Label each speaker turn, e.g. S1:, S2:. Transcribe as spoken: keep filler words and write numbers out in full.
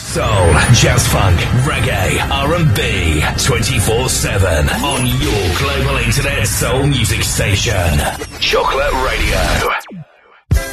S1: Soul, jazz funk, reggae, R and B, twenty-four seven on your global internet soul music station. Chocolate Radio.